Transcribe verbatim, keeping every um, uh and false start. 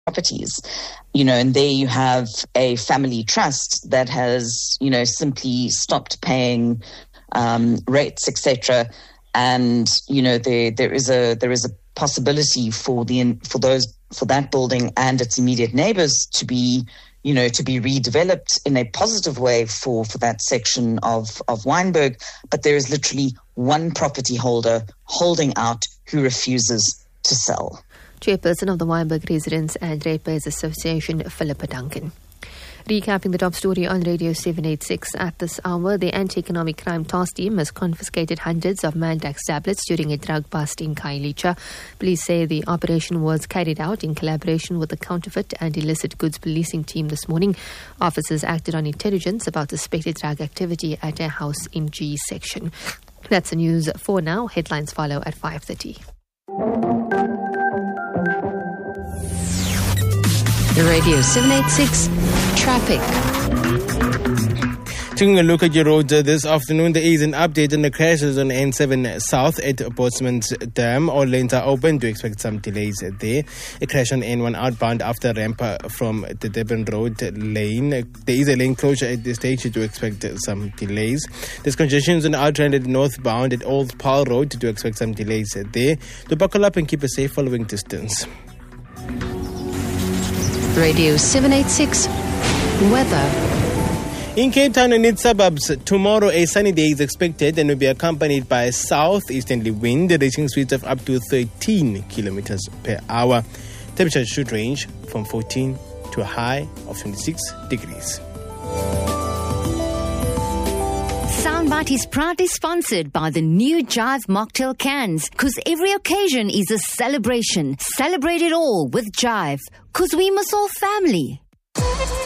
properties. You know, and there you have a family trust that has, you know, simply stopped paying um, rates, et cetera. And, you know, there there is a there is a possibility for the for those for that building and its immediate neighbors to be, you know, to be redeveloped in a positive way for, for that section of, of Wynberg. But there is literally one property holder holding out who refuses to sell. Chairperson of the Wynberg Residents and Ratepayers Association, Philippa Duncan. Recapping the top story on Radio seven eighty-six at this hour, the Anti-Economic Crime Task Team has confiscated hundreds of Mandax tablets during a drug bust in Khayelitsha. Police say the operation was carried out in collaboration with the Counterfeit and Illicit Goods Policing Team this morning. Officers acted on intelligence about suspected drug activity at a house in G section. That's the news for now. Headlines follow at five thirty. Radio seven eighty-six Traffic. Taking a look at your roads uh, this afternoon, there is an update on the crashes on N seven South at Botsman's Dam. All lanes are open. Do expect some delays there. A crash on N one outbound after ramp uh, from the Durban Road lane. There is a lane closure at this stage. Do expect uh, some delays. There's congestions on Outrand northbound at Old Paarl Road. Do expect some delays there. To buckle up and keep a safe following distance. Radio seven eighty-six Weather. In Cape Town and its suburbs, tomorrow a sunny day is expected and will be accompanied by a southeasterly wind reaching speeds of up to thirteen kilometers per hour. Temperature should range from fourteen to a high of twenty-six degrees. Soundbite is proudly sponsored by the new Jive Mocktail cans, because every occasion is a celebration. Celebrate it all with Jive, because we must all family.